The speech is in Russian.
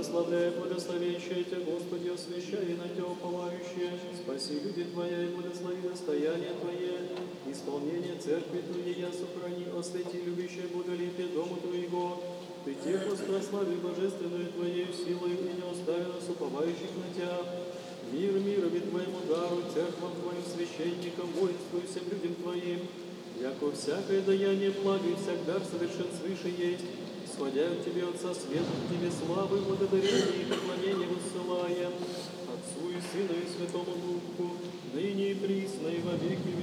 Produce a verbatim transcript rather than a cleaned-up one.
благословляй, благословящее Тебя, Господи, освящай и на Тебя уповающие. Спаси люди Твоя и благослови достояние Твое, исполнение церкви Твоей, сохрани, освети любящее благолепие дому Твоего. Ты тех прослави божественную Твоей силой и не остави нас уповающих на Тебя. Мир мирови Твоему дару, церквам Твоим, священникам, воинству и всем людям Твоим. Яко всякое даяние блага и всяк дар совершен свыше есть, сходя к Тебе, Отца света, к Тебе славы, благодарение и поклонение высылаем, Отцу и Сыну и Святому Духу, ныне и присно и во веки